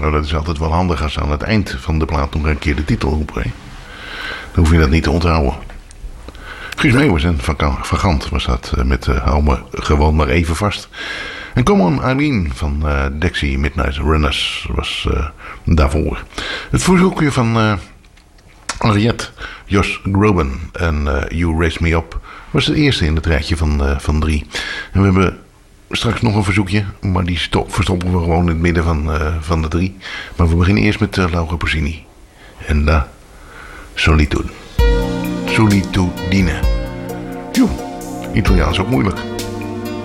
Nou, dat is altijd wel handig als ze aan het eind van de plaat nog een keer de titel roepen. Hè? Dan hoef je dat niet te onthouden. Guus Meeuwis en Van Gant was dat met hou me gewoon maar even vast. En Come On Eileen van Dexy Midnight Runners was daarvoor. Het verzoekje van Henriette, Josh Groban en You Raise Me Up was het eerste in het rijtje van 3. En we hebben straks nog een verzoekje, maar die verstoppen we gewoon in het midden van de 3. Maar we beginnen eerst met Laura Pausini. En La Solitude. Solitudine. Joh, Italiaans ook moeilijk.